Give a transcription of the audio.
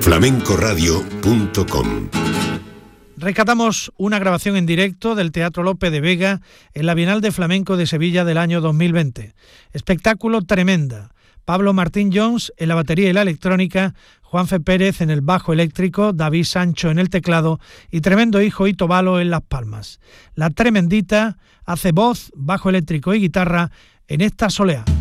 flamencoradio.com. Rescatamos una grabación en directo del Teatro Lope de Vega en la Bienal de Flamenco de Sevilla del año 2020. Espectáculo Tremenda. Pablo Martín Jones en la batería y la electrónica, Juanfe Pérez en el bajo eléctrico, David Sancho en el teclado y tremendo hijo Hito Balo en las palmas. La Tremendita hace voz, bajo eléctrico y guitarra en esta soleá.